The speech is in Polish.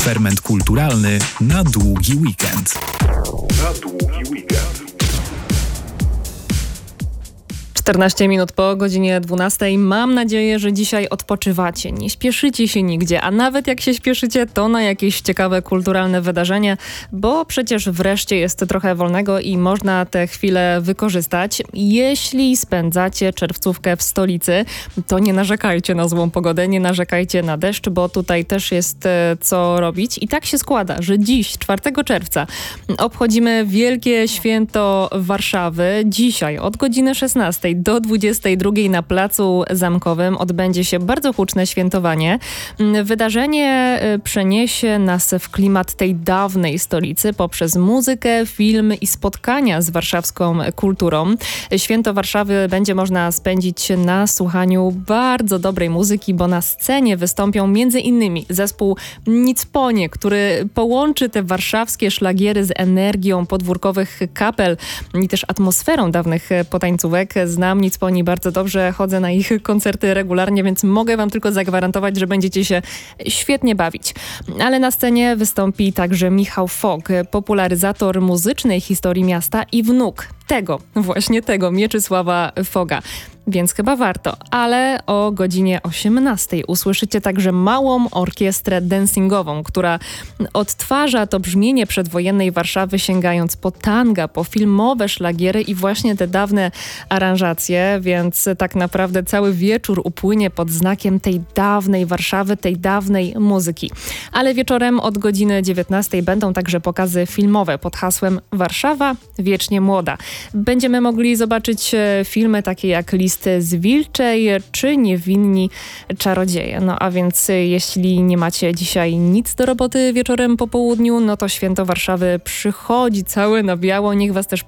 Ferment kulturalny na długi weekend. Na długi weekend. 14 minut po godzinie 12. Mam nadzieję, że dzisiaj odpoczywacie. Nie śpieszycie się nigdzie, a nawet jak się śpieszycie, to na jakieś ciekawe kulturalne wydarzenie, bo przecież wreszcie jest trochę wolnego i można te chwile wykorzystać. Jeśli spędzacie czerwcówkę w stolicy, to nie narzekajcie na złą pogodę, nie narzekajcie na deszcz, bo tutaj też jest co robić. I tak się składa, że dziś, 4 czerwca, obchodzimy wielkie święto Warszawy. Dzisiaj od godziny 16 do 22 na Placu Zamkowym odbędzie się bardzo huczne świętowanie. Wydarzenie przeniesie nas w klimat tej dawnej stolicy poprzez muzykę, film i spotkania z warszawską kulturą. Święto Warszawy będzie można spędzić na słuchaniu bardzo dobrej muzyki, bo na scenie wystąpią m.in. zespół Nicponie, który połączy te warszawskie szlagiery z energią podwórkowych kapel i też atmosferą dawnych potańcówek. Znam Nicponi bardzo dobrze, chodzę na ich koncerty regularnie, więc mogę wam tylko zagwarantować, że będziecie się świetnie bawić. Ale na scenie wystąpi także Michał Fok, popularyzator muzycznej historii miasta i wnuk właśnie tego Mieczysława Foga. Więc chyba warto. Ale o godzinie 18 usłyszycie także małą orkiestrę dancingową, która odtwarza to brzmienie przedwojennej Warszawy, sięgając po tanga, po filmowe szlagiery i właśnie te dawne aranżacje, więc tak naprawdę cały wieczór upłynie pod znakiem tej dawnej Warszawy, tej dawnej muzyki. Ale wieczorem od godziny 19 będą także pokazy filmowe pod hasłem Warszawa wiecznie młoda. Będziemy mogli zobaczyć filmy takie jak Listy z Wilczej czy Niewinni czarodzieje. No a więc jeśli nie macie dzisiaj nic do roboty wieczorem po południu, no to święto Warszawy przychodzi całe na biało. Niech was też